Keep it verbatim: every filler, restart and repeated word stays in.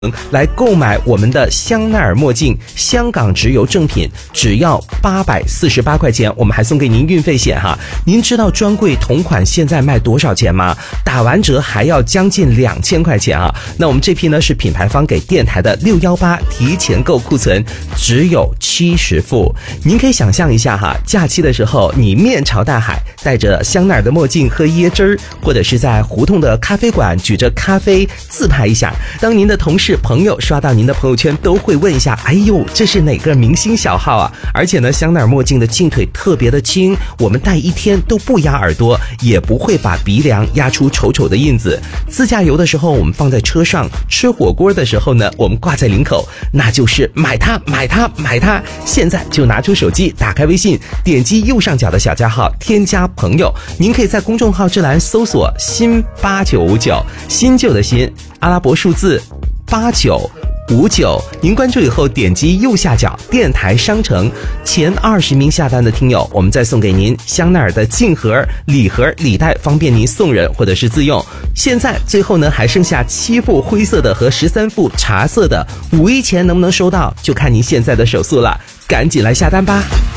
来购买我们的香奈儿墨镜，香港直邮正品，只要八百四十八块钱，我们还送给您运费险哈。您知道专柜同款现在卖多少钱吗？打完折还要将近两千块钱啊！那我们这批呢是品牌方给电台的六一八提前购库存，只有七十副。您可以想象一下哈，假期的时候你面朝大海，戴着香奈儿的墨镜喝椰汁儿，或者是在胡同的咖啡馆举着咖啡自拍一下。当您的同事朋友刷到您的朋友圈，都会问一下，哎呦，这是哪个明星小号啊？而且呢，香奈儿墨镜的镜腿特别的轻，我们戴一天都不压耳朵，也不会把鼻梁压出丑丑的印子。自驾游的时候我们放在车上，吃火锅的时候呢我们挂在领口，那就是买它买它买它。现在就拿出手机，打开微信，点击右上角的小加号，添加朋友，您可以在公众号之栏搜索新八九五九，新旧的新，阿拉伯数字八九五九，您关注以后点击右下角电台商城，前二十名下单的听友，我们再送给您香奈儿的镜盒、礼盒、礼袋，方便您送人或者是自用。现在最后呢还剩下七副灰色的和十三副茶色的，五一前能不能收到就看您现在的手速了，赶紧来下单吧。